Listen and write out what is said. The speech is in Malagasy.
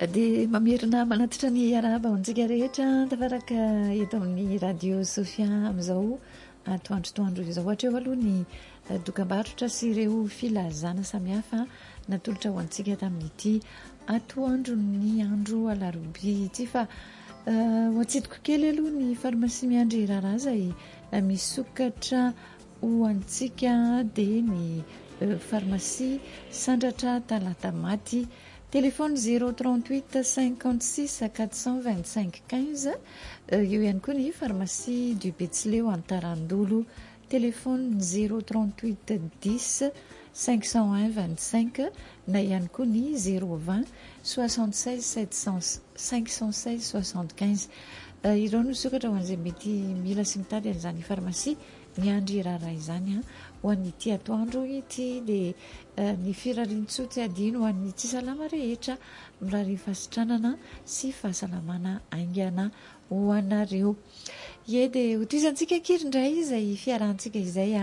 dia mamerina manatitra ny araba hontsika rehetra tafaraka eto amin'ny radio Sofia amin'izao atoandrotoandro izao hatreo aloha ny dokam-barotra sy ireo filazana samihafa natolotra ho antsika tamin'ity atoandro ny andro alarobia ity fa ho antsidiko kely aloha ny farmasia miandry raharaha izay misokatra ho antsika dia ny farmasia sandratra talata maty téléphone 038 56 425 15 eo ihany koa ny pharmacie du Betsileo Antarandolo téléphone 038 10 501 25 na ihany koa ny 020 76 516 75 ireo no sokatra ho an'izay mety mila sy mitady an'izany pharmacie miandry raharaha izany ho an'ity atoandro ity dia ny firarian-tsoa tsy adino ho an'ny tsy salama rehetra mirary fasitranana sy fahasalamana aingana ho anareo dia hotoizantsika kirindray izay fiarahantsika izay